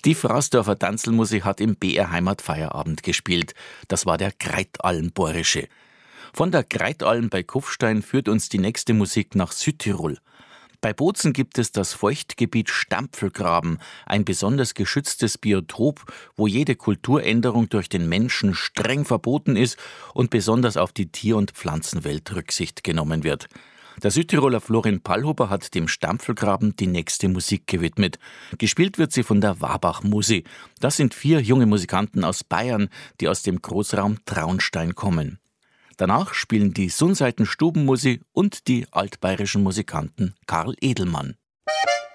Die Fraßdorfer Tanzelmusik hat im BR Heimatfeierabend gespielt. Das war der Greitalm-Bohrische. Von der Greitalm bei Kufstein führt uns die nächste Musik nach Südtirol. Bei Bozen gibt es das Feuchtgebiet Stampfelgraben, ein besonders geschütztes Biotop, wo jede Kulturänderung durch den Menschen streng verboten ist und besonders auf die Tier- und Pflanzenwelt Rücksicht genommen wird. Der Südtiroler Florin Pallhuber hat dem Stampfelgraben die nächste Musik gewidmet. Gespielt wird sie von der Wabach Musi. Das sind 4 junge Musikanten aus Bayern, die aus dem Großraum Traunstein kommen. Danach spielen die Sunseiten Stubenmusi und die altbayerischen Musikanten Karl Edelmann.